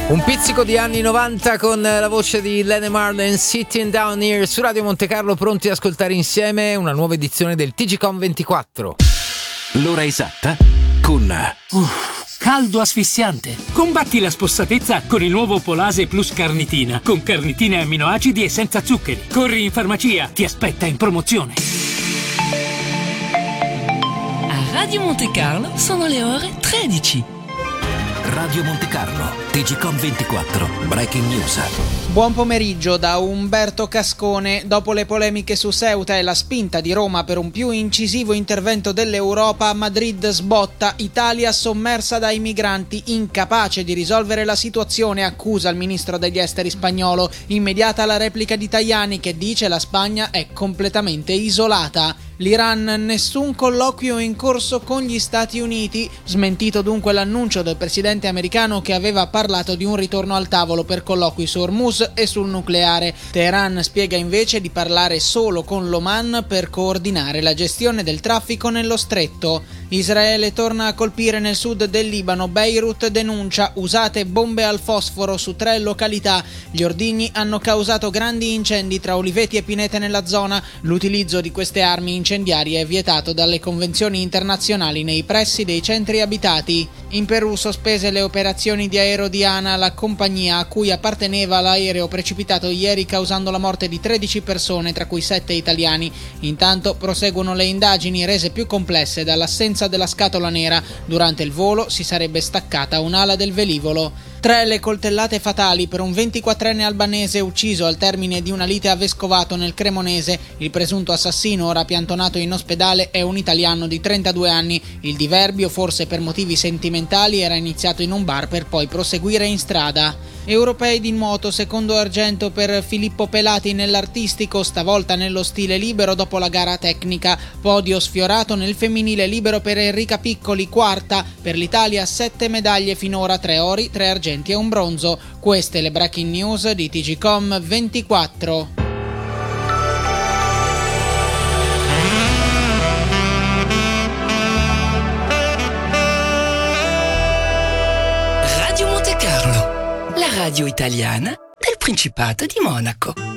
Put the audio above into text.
Un pizzico di anni 90 con la voce di Lene Marlin, Sitting Down Here su Radio Monte Carlo, pronti ad ascoltare insieme una nuova edizione del TGCOM 24. L'ora esatta con caldo asfissiante. Combatti la spossatezza con il nuovo Polase Plus Carnitina, con carnitine amminoacidi e senza zuccheri. Corri in farmacia, ti aspetta in promozione. A Radio Monte Carlo sono le ore 13. Radio Monte Carlo, TGCOM 24, Breaking News. Buon pomeriggio da Umberto Cascone. Dopo le polemiche su Ceuta e la spinta di Roma per un più incisivo intervento dell'Europa, Madrid sbotta, Italia sommersa dai migranti, incapace di risolvere la situazione, accusa il ministro degli esteri spagnolo. Immediata la replica di Tajani che dice la Spagna è completamente isolata. L'Iran, nessun colloquio in corso con gli Stati Uniti, smentito dunque l'annuncio del presidente americano che aveva parlato di un ritorno al tavolo per colloqui su Hormuz e sul nucleare. Teheran spiega invece di parlare solo con l'Oman per coordinare la gestione del traffico nello stretto. Israele torna a colpire nel sud del Libano, Beirut denuncia usate bombe al fosforo su 3 località. Gli ordigni hanno causato grandi incendi tra oliveti e pinete nella zona. L'utilizzo di queste armi incendiarie è vietato dalle convenzioni internazionali nei pressi dei centri abitati. In Perù sospese le operazioni di aereo di ANA, la compagnia a cui apparteneva l'aereo precipitato ieri causando la morte di 13 persone, tra cui 7 italiani. Intanto proseguono le indagini rese più complesse dall'assenza della scatola nera. Durante il volo si sarebbe staccata un'ala del velivolo. 3 le coltellate fatali per un 24enne albanese ucciso al termine di una lite a Vescovato nel Cremonese. Il presunto assassino, ora piantonato in ospedale, è un italiano di 32 anni. Il diverbio, forse per motivi sentimentali, era iniziato in un bar per poi proseguire in strada. Europei di nuoto, secondo argento per Filippo Pelati nell'artistico, stavolta nello stile libero dopo la gara tecnica. Podio sfiorato nel femminile libero per Enrica Piccoli, quarta. Per l'Italia 7 medaglie finora, 3 ori, 3 argenti e un bronzo. Queste le breaking news di TGCOM 24. Radio Monte Carlo, la radio italiana del Principato di Monaco.